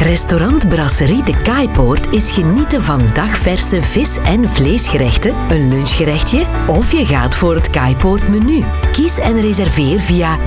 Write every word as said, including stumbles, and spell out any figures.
Restaurant Brasserie de Kaaipoort is genieten van dagverse vis- en vleesgerechten, een lunchgerechtje of je gaat voor het Kaaipoort menu. Kies en reserveer via